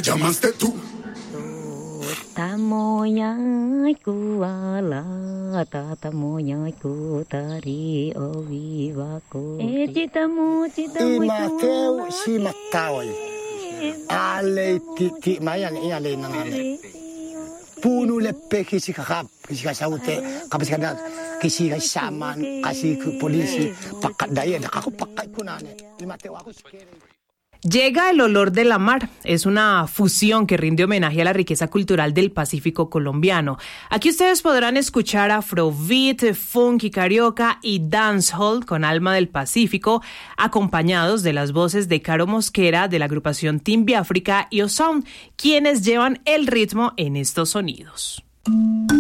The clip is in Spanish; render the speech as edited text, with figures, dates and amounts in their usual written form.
llamaste tú. Tamoyay kuala tatamoyay kutari oviva ko. Chitamu I Mateo si Mataoy. Ale ti mayan I ale nanale. Puno lepe kisi kakap kisi kasaute kapis kada kisi kasaman kasi polisi pakat daya ako pakai kunane. I Mateo ako sikere. Llega el olor de la mar. Es una fusión que rinde homenaje a la riqueza cultural del Pacífico colombiano. Aquí ustedes podrán escuchar afrobeat, funky carioca y dancehall con alma del Pacífico, acompañados de las voces de Caro Mosquera de la agrupación Team Biafrica y Osound, quienes llevan el ritmo en estos sonidos.